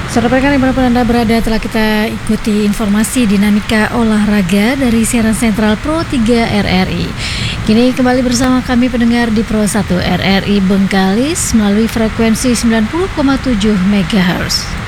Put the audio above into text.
Saudara rekan dimanapun Anda berada, telah kita ikuti informasi dinamika olahraga dari siaran sentral Pro 3 RRI. Kini kembali bersama kami pendengar di Pro 1 RRI Bengkalis melalui frekuensi 90,7 MHz.